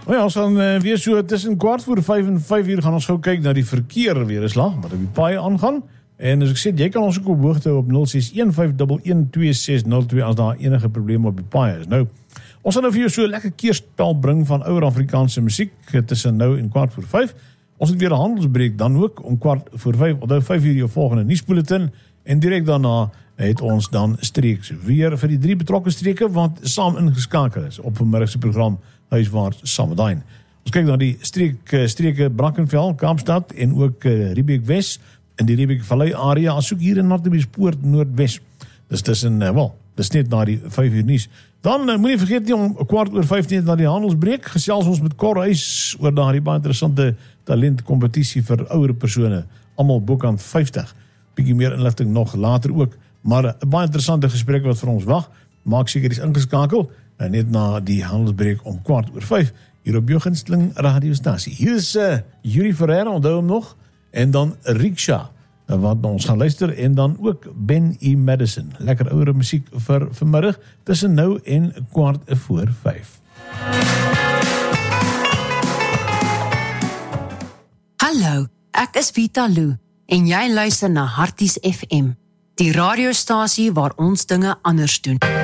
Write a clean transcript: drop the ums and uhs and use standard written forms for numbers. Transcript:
Nou ja, ons gaan weer so tussen 4:15 en 5:00 gaan ons gou kyk na die verkeer weer eens wat op die paaie aangaan. En as ek sê, jy kan ons ook op hoogte op 0615112602 as daar enige probleme op die paaie is. Nou, ons gaan nou vir jou so 'n lekker keerspel bring van ouer Afrikaanse musiek tussen nou en 4:45. Ons het weer 'n handelsbreek dan ook om 4:45, onthou 5:00 jou volgende nuusbulletin en direk daarna het ons dan streeks weer vir die 3 betrokke streke wat saam ingeskakel is op vanmiddag se program Huiswaarts Samedain. Ons kyk na die streke Brackenfell, Kaapstad en ook Riebeek Wes in die Riebeek Vallei area, asook hier in Hartbeespoort Noordwes. Dis tussen dis net na die 5:00 nuus. Dan moet jy vergeet nie om 15:15 na die handelsbreek gesels ons met Korhuis oor daardie baie interessante talentkompetisie vir ouer persone, almal bokant 50. Bietjie meer inligting nog later ook, maar 'n baie interessante gesprek wat vir ons wag. Maak seker dis ingeskakel en net na die handelsbreek om 4:45 hier op jou gunsteling radiostasie. Hier is Yuri Ferreira, onthou hom nog, en dan Riksha wat ons gaan luister, en dan ook Ben E. Madison. Lekker ouere musiek vir vanmiddag tussen nou en 4:45. Hallo, ek is Vita Lou en jy luister na Harties FM, die radiostasie waar ons dinge anders doen.